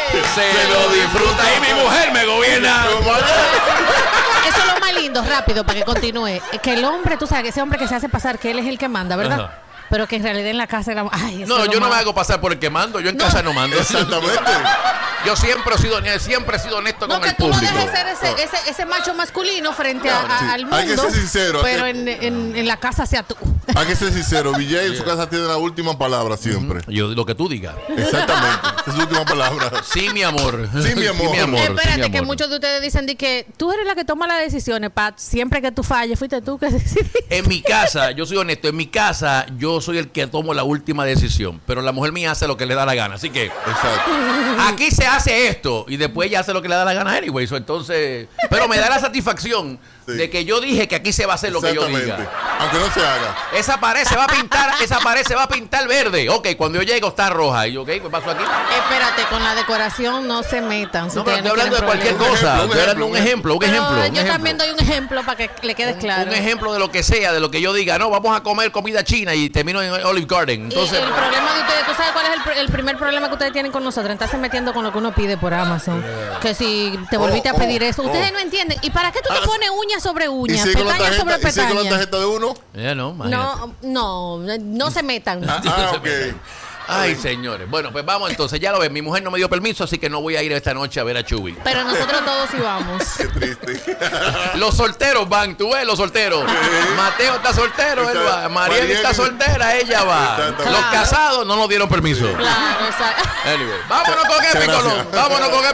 Se lo disfruta y mi mujer me gobierna. Eso es lo más lindo, rápido, para que continúe. Que el hombre, tú sabes, que ese hombre que se hace pasar, que él es el que manda, ¿verdad? Ajá. Pero que en realidad en la casa era... Ay, No, yo no me hago pasar por el que mando. Yo en casa no mando. Exactamente. Yo siempre he sido honesto No, con que el tú no público. dejes ser ese macho masculino frente al mundo. Hay que ser sincero. Pero en la casa sea tú. Hay que ser sincero. Villay en su casa tiene la última palabra siempre. Yo lo que tú digas. Exactamente. Esa es su última palabra. Sí, mi amor. Sí, mi amor. Espérate, sí, mi que amor. muchos de ustedes dicen de que tú eres la que toma las decisiones, Pat. Siempre que tú falles, fuiste tú que decidiste. En mi casa, yo soy honesto, en mi casa yo soy el que tomo la última decisión, pero la mujer mía hace lo que le da la gana, así que Exacto. aquí se hace esto y después ella hace lo que le da la gana anyway, so, entonces, pero me da la satisfacción Sí. de que yo dije que aquí se va a hacer lo que yo Exactamente. diga. Aunque no se haga. Esa pared se va a pintar verde. Ok, cuando yo llego está roja. Y yo, ok, ¿qué pasó aquí? Espérate, con la decoración no se metan. Si No, pero ustedes estoy hablando de quieren cualquier problemas. cosa. Un Estoy hablando de un ejemplo. Pero yo ejemplo. también doy un ejemplo para que le quede claro. Un ejemplo de lo que sea, de lo que yo diga. No, vamos a comer comida china y termino en Olive Garden. Entonces, Y el problema de ustedes, ¿tú sabes cuál es el primer problema que ustedes tienen con nosotros? Estarse metiendo con lo que uno pide por Amazon. Que si te volviste a pedir eso. Ustedes no entienden. ¿Y para qué tú te pones uña sobre ¿Y uña? si con la Pestaña sobre tarjeta, y si con la pestaña. tarjeta de uno? no, imagínate. No se metan. Ok. Ay, señores. Bueno, pues vamos entonces. Ya lo ven. Mi mujer no me dio permiso, así que no voy a ir esta noche a ver a Chubby. Pero nosotros todos íbamos. Qué triste. Los solteros van, tú ves, los solteros. Mateo está soltero, él va. Mariel está soltera, ella va. Exactamente. Los casados no nos dieron permiso. Claro, exacto. Anyway, vámonos con Muchas Epicolón. gracias. Vámonos con